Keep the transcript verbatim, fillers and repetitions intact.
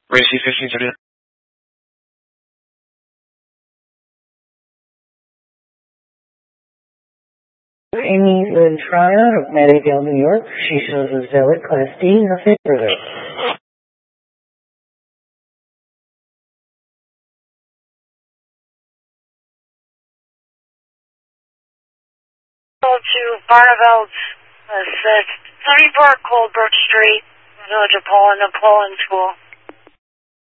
Racy fifteen thirty. Amy Lynn Tryon of Mattydale, New York. She shows a Zealot Class D, nothing further. To Barneveldt, uh, thirty-four Cold Birch Street, Village of Poland, the Poland School.